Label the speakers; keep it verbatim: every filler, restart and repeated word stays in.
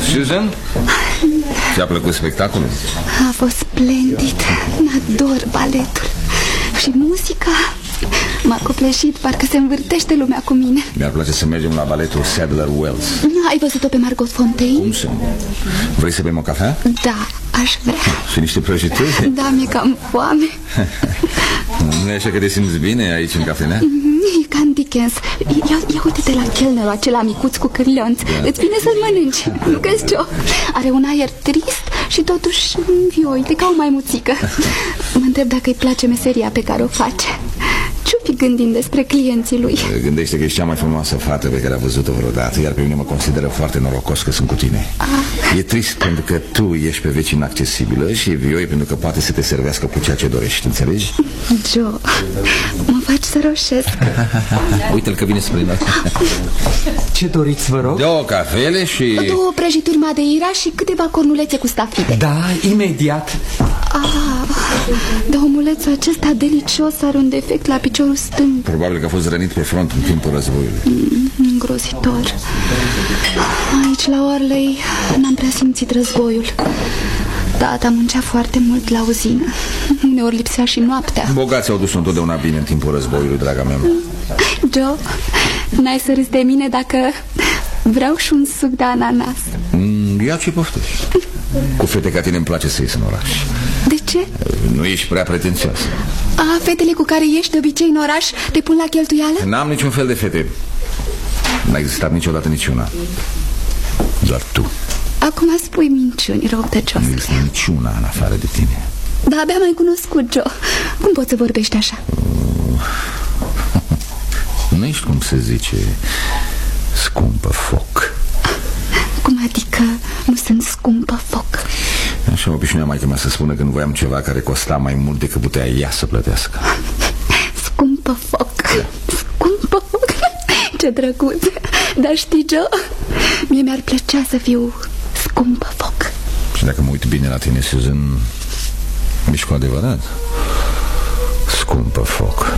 Speaker 1: Susan? Ți-a plăcut spectacolul?
Speaker 2: A fost splendid. Ador baletul. Și muzica m-a copleșit, parcă se învârtește lumea cu mine.
Speaker 1: Mi-ar place să mergem la baletul Sadler Wells.
Speaker 2: Ai văzut-o pe Margot Fontein?
Speaker 1: Cum să? Vrei să bem o cafea?
Speaker 2: Da, aș vrea.
Speaker 1: Și niște prăjituri?
Speaker 2: Da, mi-e cam foame.
Speaker 1: Nu e așa că te simți bine aici în cafenea?
Speaker 2: E ca în Dickens. Ia, ia uite-te la chelnerul acela micuț cu cârlionți. Da. Îți vine să-l mănânci. Nu crezi, Joe? Are un aer trist și totuși vioi, de ca o maimuțică. Mă întreb dacă îi place meseria pe care o face. Ce-o fi gândind despre clienții lui?
Speaker 1: Gândește că ești cea mai frumoasă fată pe care a văzut-o vreodată, iar pe mine mă consideră foarte norocos că sunt cu tine. ah. E trist pentru că tu ești pe veci inaccesibilă și e vioi pentru că poate să te servească cu ceea ce dorești, înțelegi?
Speaker 2: Joe, mă faci să roșesc.
Speaker 1: Uite-l că vine spre noi.
Speaker 3: Ce doriți, vă rog?
Speaker 1: Două cafele și...
Speaker 2: Două prăjituri madeira și câteva cornulețe cu stafide.
Speaker 3: Da, imediat.
Speaker 2: Ah, dar omulețul acesta delicios are un defect la piciorul stâng.
Speaker 1: Probabil că a fost rănit pe front în timpul războiului.
Speaker 2: mm, Îngrozitor. Aici la Orley n-am prea simțit războiul. Tata muncea foarte mult la uzină. Uneori lipsea și noaptea.
Speaker 1: Bogații au dus întotdeauna bine în timpul războiului, draga mea.
Speaker 2: Joe, n-ai să râzi de mine dacă vreau și un suc de ananas.
Speaker 1: mm, Ia ce poftești. Cu fete ca tine îmi place să ies în oraș.
Speaker 2: De ce?
Speaker 1: Nu ești prea pretențioasă.
Speaker 2: A, fetele cu care ești de obicei în oraș te pun la cheltuială?
Speaker 1: N-am niciun fel de fete. N-a existat niciodată niciuna. Doar tu.
Speaker 2: Acum spui minciuni, rău tăcios.
Speaker 1: Nu există niciuna în afară de tine.
Speaker 2: Da, abia m-ai cunoscut, Joe. Cum poți să vorbești așa?
Speaker 1: Nu ești, cum se zice, scumpă foc.
Speaker 2: Cum adică nu sunt scumpă foc?
Speaker 1: Așa obișnuia maică mea să spună când voiam ceva care costa mai mult decât putea ea să plătească.
Speaker 2: Scumpă foc. Da. Scumpă foc. Ce drăguț. Dar știi, Joe, mie mi-ar plăcea să fiu scumpă foc.
Speaker 1: Și dacă mă uit bine la tine, Susan, ești cu adevărat scumpă foc.